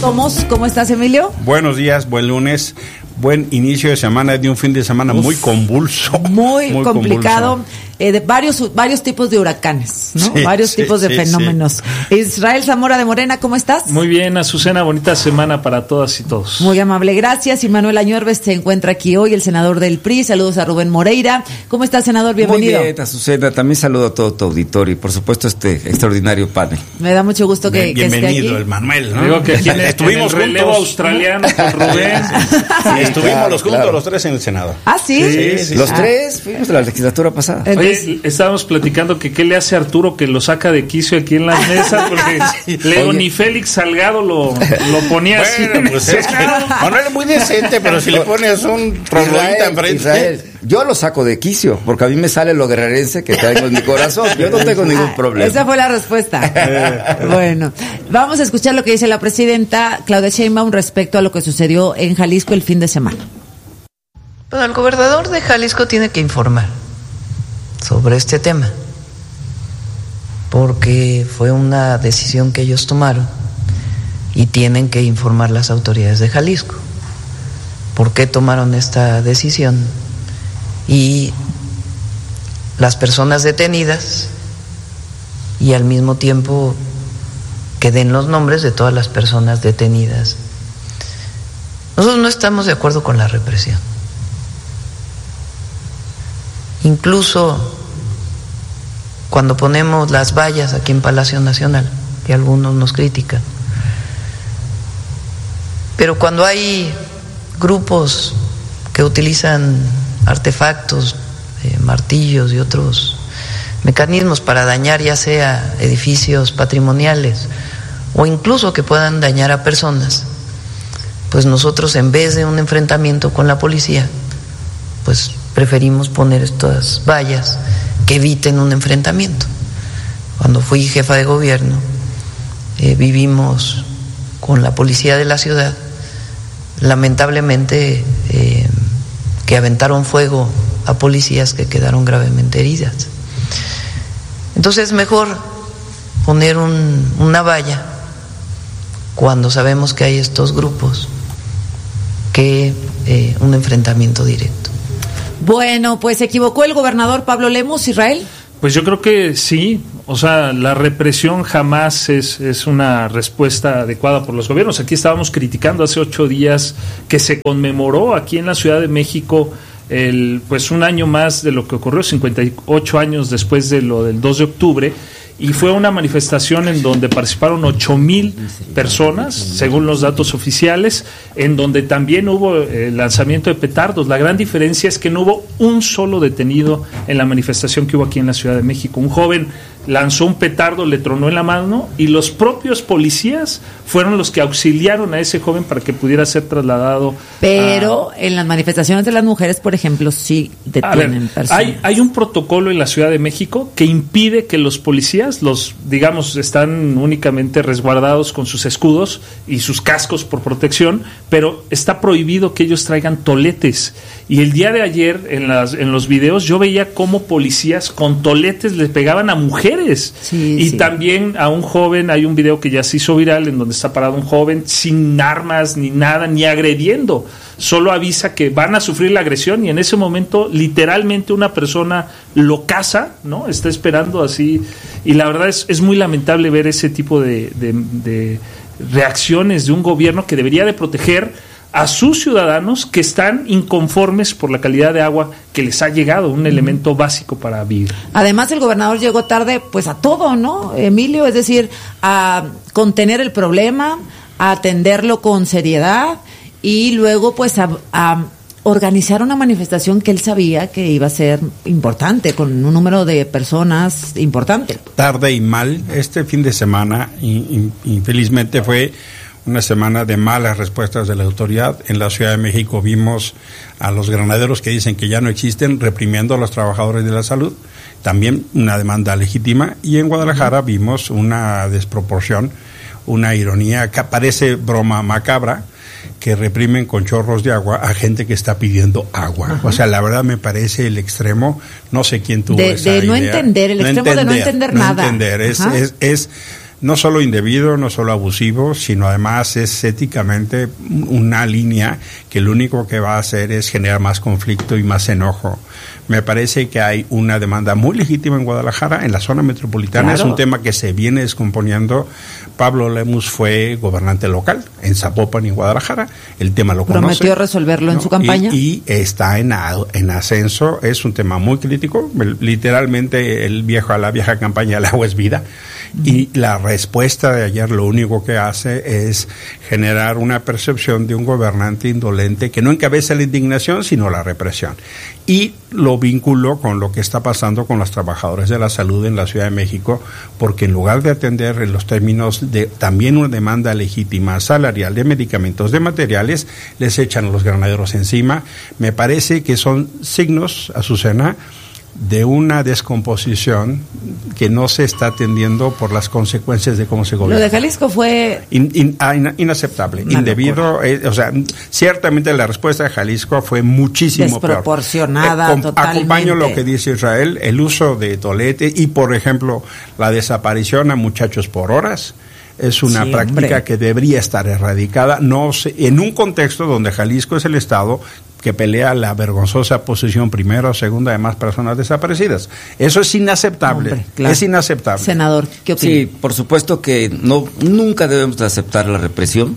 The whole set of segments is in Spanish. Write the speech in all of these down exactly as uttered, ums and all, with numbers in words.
Comos. ¿Cómo estás, Emilio? Buenos días, buen lunes, buen inicio de semana, de un fin de semana Uf, muy convulso. Muy, muy complicado. Convulso. Eh, de varios varios tipos de huracanes, ¿no? Sí, varios sí, tipos de sí, fenómenos. Sí. Israel Zamora de Morena, ¿cómo estás? Muy bien, Azucena, bonita semana para todas y todos. Muy amable, gracias. Y Manuel Añorves se encuentra aquí hoy, el senador del P R I. Saludos a Rubén Moreira. ¿Cómo estás, senador? Bienvenido. Muy bien, Azucena. También saludo a todo tu auditorio y, por supuesto, este extraordinario panel. Me da mucho gusto que, bien, que esté aquí. Bienvenido, el Manuel, ¿no? Digo que aquí en, estuvimos en el relevo australiano con Rubén. Sí, estuvimos claro, los juntos, claro. los tres en el Senado. ¿Ah, sí? Sí, sí los ah. tres fuimos de la legislatura pasada. Entonces, Oye, estábamos platicando que qué le hace a Arturo que lo saca de quicio aquí en la mesa, porque Leo ni Félix Salgado lo, lo ponía bueno, así. Pues es que Manuel es muy decente, pero si le pones un rolita enfrente. Yo lo saco de quicio, porque a mí me sale lo guerrerense que traigo en mi corazón. Yo no tengo ningún problema. Esa fue la respuesta. Bueno, vamos a escuchar lo que dice la presidenta Claudia Sheinbaum respecto a lo que sucedió en Jalisco el fin de semana. Bueno, el gobernador de Jalisco tiene que informar sobre este tema, porque fue una decisión que ellos tomaron y tienen que informar las autoridades de Jalisco por qué tomaron esta decisión y las personas detenidas, y al mismo tiempo que den los nombres de todas las personas detenidas. Nosotros no estamos de acuerdo con la represión. Incluso cuando ponemos las vallas aquí en Palacio Nacional, que algunos nos critican, pero cuando hay grupos que utilizan artefactos, eh, martillos y otros mecanismos para dañar ya sea edificios patrimoniales o incluso que puedan dañar a personas, pues nosotros, en vez de un enfrentamiento con la policía, pues preferimos poner estas vallas que eviten un enfrentamiento. Cuando fui jefa de gobierno, eh, vivimos con la policía de la ciudad, lamentablemente, eh, que aventaron fuego a policías que quedaron gravemente heridas. Entonces es mejor poner un, una valla cuando sabemos que hay estos grupos que eh, un enfrentamiento directo. Bueno, pues se equivocó el gobernador Pablo Lemus, Israel. Pues yo creo que sí, o sea, la represión jamás es, es una respuesta adecuada por los gobiernos. Aquí estábamos criticando hace ocho días que se conmemoró aquí en la Ciudad de México el, pues un año más de lo que ocurrió, cincuenta y ocho años después de lo del dos de octubre, y fue una manifestación en donde participaron ocho mil personas, según los datos oficiales, en donde también hubo el lanzamiento de petardos. La gran diferencia es que no hubo un solo detenido en la manifestación que hubo aquí en la Ciudad de México. Un joven lanzó un petardo, le tronó en la mano, y los propios policías fueron los que auxiliaron a ese joven para que pudiera ser trasladado. Pero a... en las manifestaciones de las mujeres, por ejemplo, sí detienen ver, personas. Hay, hay un protocolo en la Ciudad de México que impide que los policías, los digamos, están únicamente resguardados con sus escudos y sus cascos por protección, pero está prohibido que ellos traigan toletes. Y el día de ayer, en, las, en los videos, yo veía cómo policías con toletes le pegaban a mujeres. Sí, y sí. También a un joven, hay un video que ya se hizo viral en donde está parado un joven sin armas ni nada, ni agrediendo, solo avisa que van a sufrir la agresión, y en ese momento literalmente una persona lo caza, ¿no? Está esperando así, y la verdad es, es muy lamentable ver ese tipo de, de, de reacciones de un gobierno que debería de proteger a sus ciudadanos que están inconformes por la calidad de agua que les ha llegado, un elemento básico para vivir. Además, el gobernador llegó tarde pues a todo, ¿no, Emilio? Es decir, a contener el problema, a atenderlo con seriedad y luego pues a, a organizar una manifestación que él sabía que iba a ser importante, con un número de personas importante. Tarde y mal. Este fin de semana, infelizmente, fue una semana de malas respuestas de la autoridad. En la Ciudad de México vimos a los granaderos que dicen que ya no existen, reprimiendo a los trabajadores de la salud, también una demanda legítima, y en Guadalajara vimos una desproporción, una ironía que parece broma macabra, que reprimen con chorros de agua a gente que está pidiendo agua. Ajá. O sea, la verdad me parece el extremo, no sé quién tuvo de, esa de idea. no entender, el no extremo entender, de no entender no nada. Entender. Es, es, es no solo indebido, no solo abusivo, sino además es éticamente una línea que lo único que va a hacer es generar más conflicto y más enojo. Me parece que hay una demanda muy legítima en Guadalajara, en la zona metropolitana. Claro. Es un tema que se viene descomponiendo. Pablo Lemus fue gobernante local en Zapopan y en Guadalajara. El tema lo conoce. Prometió resolverlo, ¿no?, en su campaña. Y, y está en, a, en ascenso. Es un tema muy crítico. El, literalmente el viejo a la vieja campaña, el agua es vida. Y la respuesta de ayer lo único que hace es generar una percepción de un gobernante indolente que no encabeza la indignación, sino la represión. Y lo vinculo con lo que está pasando con los trabajadores de la salud en la Ciudad de México, porque en lugar de atender en los términos de también una demanda legítima salarial de medicamentos, de materiales, les echan a los granaderos encima. Me parece que son signos, Azucena, de una descomposición que no se está atendiendo por las consecuencias de cómo se gobierna. Lo de Jalisco fue in, in, ah, in, inaceptable, indebido. Eh, o sea, ciertamente la respuesta de Jalisco fue muchísimo desproporcionada, peor. Eh, com, totalmente. Acompaño lo que dice Israel, el uso de tolete y, por ejemplo, la desaparición a muchachos por horas. Es una sí, práctica hombre. que debería estar erradicada, no se, en un contexto donde Jalisco es el estado que pelea la vergonzosa posición primera o segunda de más personas desaparecidas. Eso es inaceptable, hombre, claro. es inaceptable. Senador, ¿qué opina? Sí, por supuesto que no, nunca debemos de aceptar la represión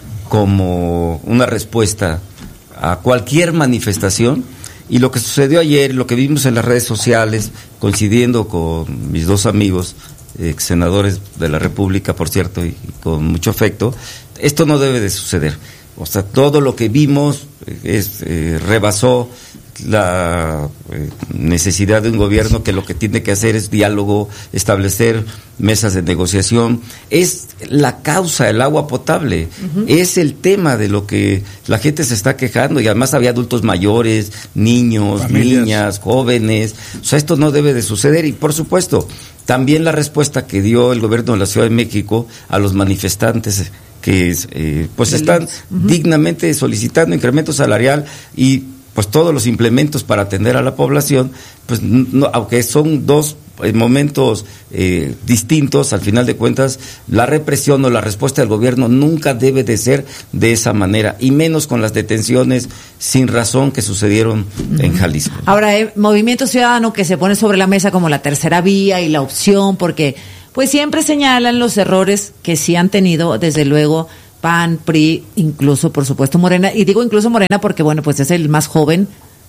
como una respuesta a cualquier manifestación. Y lo que sucedió ayer, lo que vimos en las redes sociales, coincidiendo con mis dos amigos, ex senadores de la República, por cierto, y, y con mucho afecto, esto no debe de suceder. O sea, todo lo que vimos es, eh, rebasó la eh, necesidad de un gobierno que lo que tiene que hacer es diálogo, establecer mesas de negociación. Es la causa, el agua potable. Uh-huh. Es el tema de lo que la gente se está quejando, y además había adultos mayores, niños, familias, niñas, jóvenes. O sea, esto no debe de suceder. Y por supuesto, también la respuesta que dio el gobierno de la Ciudad de México a los manifestantes que eh, pues están uh-huh. dignamente solicitando incremento salarial y pues todos los implementos para atender a la población, pues no, aunque son dos eh, momentos eh, distintos, al final de cuentas la represión o la respuesta del gobierno nunca debe de ser de esa manera, y menos con las detenciones sin razón que sucedieron uh-huh. en Jalisco. Ahora, eh, Movimiento Ciudadano, que se pone sobre la mesa como la tercera vía y la opción, porque pues siempre señalan los errores que sí han tenido, desde luego, P A N, P R I, incluso, por supuesto, Morena. Y digo incluso Morena porque, bueno, pues es el más joven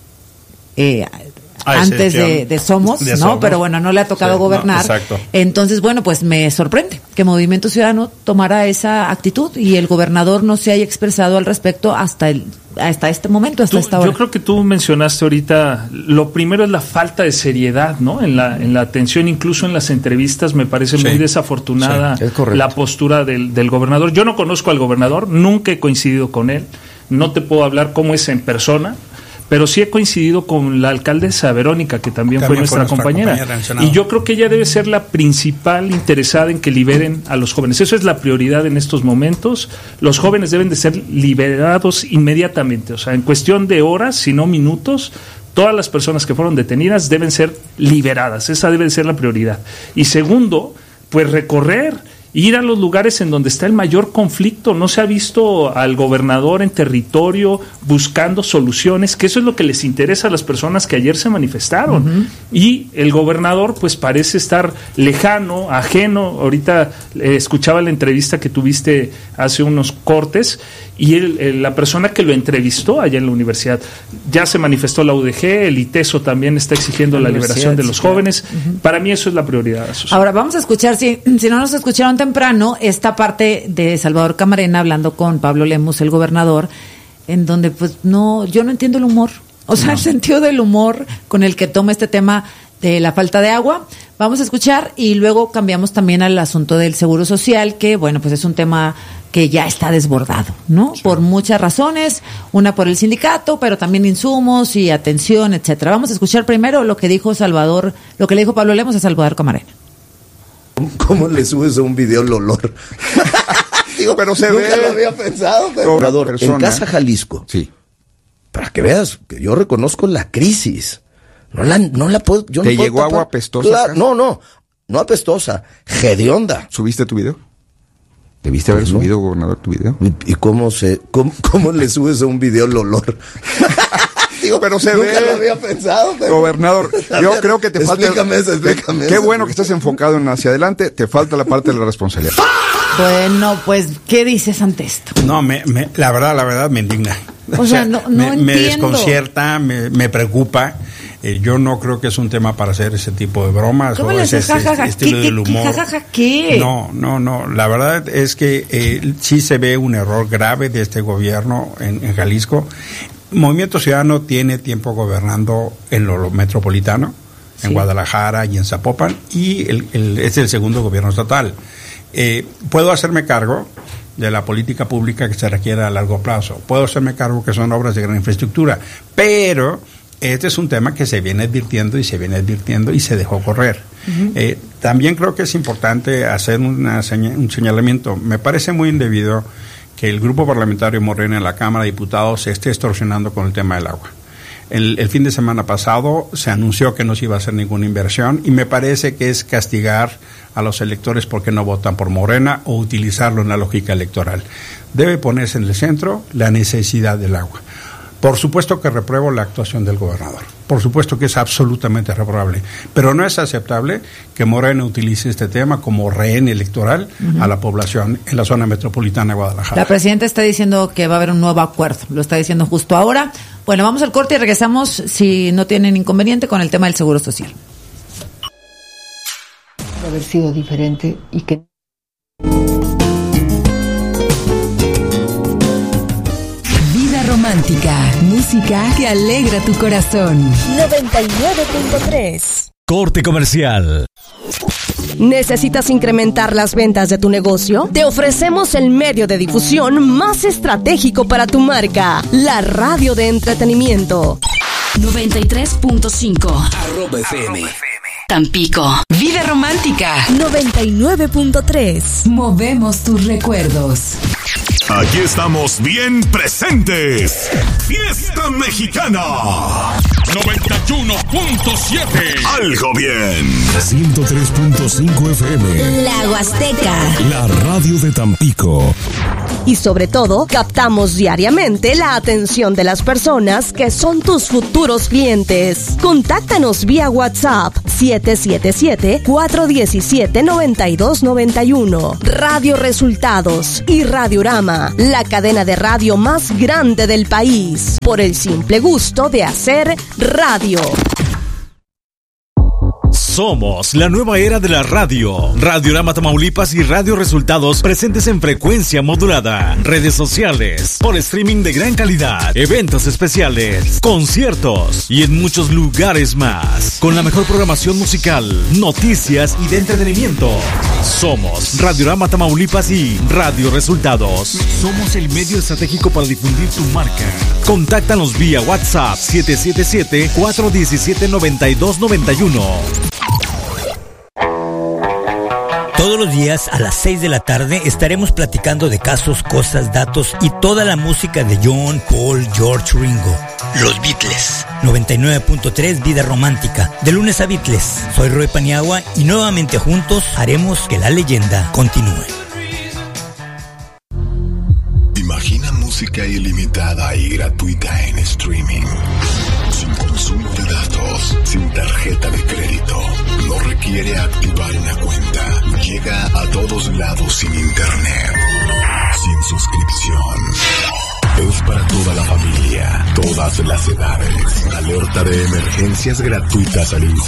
eh, ah, antes de, de Somos, de ¿no? Somos. Pero bueno, no le ha tocado sí, gobernar. No, exacto. Entonces, bueno, pues me sorprende que Movimiento Ciudadano tomara esa actitud y el gobernador no se haya expresado al respecto hasta el hasta este momento, hasta tú, esta hora. Yo creo que tú mencionaste ahorita, lo primero es la falta de seriedad, ¿no? En la en la atención, incluso en las entrevistas, me parece sí, muy desafortunada sí, la postura del, del gobernador. Yo no conozco al gobernador, nunca he coincidido con él, no te puedo hablar cómo es en persona, pero sí he coincidido con la alcaldesa Verónica, que también, también fue nuestra, nuestra compañera, compañera y yo creo que ella debe ser la principal interesada en que liberen a los jóvenes. Eso es la prioridad en estos momentos. Los jóvenes deben de ser liberados inmediatamente, o sea, en cuestión de horas, si no minutos. Todas las personas que fueron detenidas deben ser liberadas, esa debe de ser la prioridad. Y segundo, pues recorrer, ir a los lugares en donde está el mayor conflicto. No se ha visto al gobernador en territorio buscando soluciones, que eso es lo que les interesa a las personas que ayer se manifestaron. Uh-huh. Y el gobernador pues parece estar lejano, ajeno. Ahorita eh, escuchaba la entrevista que tuviste hace unos cortes, y el, el, la persona que lo entrevistó allá en la universidad, ya se manifestó la U D G, el ITESO también está exigiendo la, la liberación de los sí, jóvenes. Uh-huh. Para mí eso es la prioridad. Ahora vamos a escuchar, si, si no nos escucharon temprano, esta parte de Salvador Camarena hablando con Pablo Lemus, el gobernador, en donde pues no, yo no entiendo el humor, o sea, no. el sentido del humor con el que toma este tema de la falta de agua. Vamos a escuchar y luego cambiamos también al asunto del seguro social, que bueno, pues es un tema que ya está desbordado, ¿no? Sí. Por muchas razones, una por el sindicato, pero también insumos y atención, etcétera. Vamos a escuchar primero lo que dijo Salvador, lo que le dijo Pablo Lemus a Salvador Camarena. ¿Cómo le subes a un video el olor? Digo, pero se nunca ve. lo había pensado, pero en Casa Jalisco. Sí. Para que veas que yo reconozco la crisis. No la, no la puedo. Yo ¿Te no llegó puedo agua apestosa? Claro, no, no. no apestosa, hedionda. ¿Subiste tu video? ¿Debiste haber Pues no. subido, gobernador, tu video? ¿Y, y cómo se cómo, cómo le subes a un video el olor? Digo, pero se nunca ve. lo había pensado. Pero... Gobernador, A yo ver, creo que te falta... explícame eso, explícame Qué eso. bueno que estás enfocado en hacia adelante, te falta la parte de la responsabilidad. Bueno, pues, ¿qué dices ante esto? No, me, me, la verdad, la verdad me indigna. O sea, no- no me, me entiendo. desconcierta, me, me preocupa. Eh, yo no creo que es un tema para hacer ese tipo de bromas ¿Cómo o le ese, haces ese jajaja? estilo ¿Qué, del qué, humor. jajaja, qué? No, no, no. La verdad es que eh, sí se ve un error grave de este gobierno en, en Jalisco. Movimiento Ciudadano tiene tiempo gobernando en lo, lo metropolitano, en Sí. Guadalajara y en Zapopan, y el, el, es el segundo gobierno estatal. Eh, puedo hacerme cargo de la política pública que se requiere a largo plazo. Puedo hacerme cargo que son obras de gran infraestructura, pero este es un tema que se viene advirtiendo y se viene advirtiendo y se dejó correr. Uh-huh. Eh, también creo que es importante hacer una seña, un señalamiento. Me parece muy indebido que el grupo parlamentario Morena en la Cámara de Diputados se esté extorsionando con el tema del agua. El, el fin de semana pasado se anunció que no se iba a hacer ninguna inversión y me parece que es castigar a los electores porque no votan por Morena o utilizarlo en la lógica electoral. Debe ponerse en el centro la necesidad del agua. Por supuesto que repruebo la actuación del gobernador. Por supuesto que es absolutamente reprobable. Pero no es aceptable que Morena utilice este tema como rehén electoral uh-huh. a la población en la zona metropolitana de Guadalajara. La presidenta está diciendo que va a haber un nuevo acuerdo. Lo está diciendo justo ahora. Bueno, vamos al corte y regresamos, si no tienen inconveniente, con el tema del Seguro Social. Haber sido diferente y que... Romántica, música que alegra tu corazón. noventa y nueve punto tres. Corte comercial. ¿Necesitas incrementar las ventas de tu negocio? Te ofrecemos el medio de difusión más estratégico para tu marca, la radio de entretenimiento. noventa y tres punto cinco. Arroba F M. Tampico. Vida romántica. noventa y nueve punto tres. Movemos tus recuerdos. Aquí estamos bien presentes. Fiesta Mexicana. noventa y uno punto siete. Algo bien. ciento tres punto cinco F M. La Huasteca. La radio de Tampico. Y sobre todo, captamos diariamente la atención de las personas que son tus futuros clientes. Contáctanos vía WhatsApp siete siete siete, cuatro uno siete, nueve dos nueve uno. Radio Resultados y Radiorama, la cadena de radio más grande del país, por el simple gusto de hacer radio. Somos la nueva era de la radio. Radiorama Tamaulipas y Radio Resultados presentes en frecuencia modulada, redes sociales, por streaming de gran calidad, eventos especiales, conciertos y en muchos lugares más. Con la mejor programación musical, noticias y de entretenimiento. Somos Radiorama Tamaulipas y Radio Resultados. Somos el medio estratégico para difundir tu marca. Contáctanos vía WhatsApp siete siete siete, cuatro uno siete, nueve dos nueve uno. Todos los días a las seis de la tarde estaremos platicando de casos, cosas, datos y toda la música de John, Paul, George, Ringo. Los Beatles. noventa y nueve punto tres Vida Romántica. De lunes a Beatles. Soy Roy Paniagua y nuevamente juntos haremos que la leyenda continúe. Imagina música ilimitada y gratuita en streaming. Sin consumo de datos, sin tarjeta de crédito. No requiere activar una cuenta. Llega a todos lados sin internet. Sin suscripción. Es para toda la familia, todas las edades. Alerta de emergencias gratuitas al